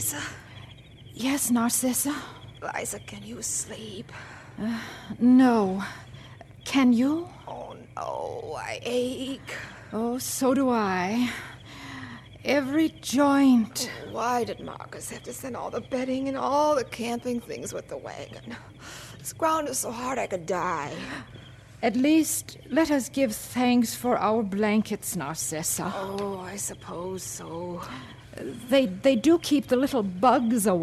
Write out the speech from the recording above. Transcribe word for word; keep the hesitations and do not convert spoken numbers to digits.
Liza? Yes, Narcissa? Liza, can you sleep? Uh, no. Can you? Oh, no, I ache. Oh, so do I. Every joint. Oh, why did Marcus have to send all the bedding and all the camping things with the wagon? This ground is so hard I could die. At least let us give thanks for our blankets, Narcissa. Oh, I suppose so. They, they do keep the little bugs away.